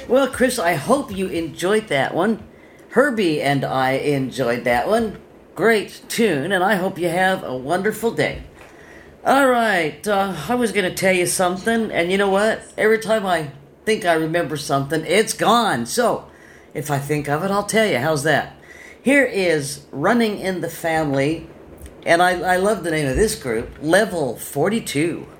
Well, Chris, I hope you enjoyed that one. Herbie and I enjoyed that one. Great tune, and I hope you have a wonderful day. All right, I was going to tell you something, and you know what? Every time I think I remember something, it's gone. So, if I think of it, I'll tell you. How's that? Here is Running in the Family, and I love the name of this group, Level 42.